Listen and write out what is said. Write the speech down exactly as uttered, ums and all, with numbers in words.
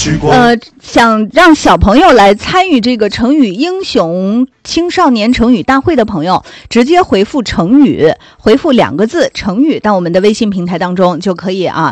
时光。 呃，想让小朋友来参与这个成语英雄青少年成语大会的朋友，直接回复成语，回复两个字成语到我们的微信平台当中就可以啊。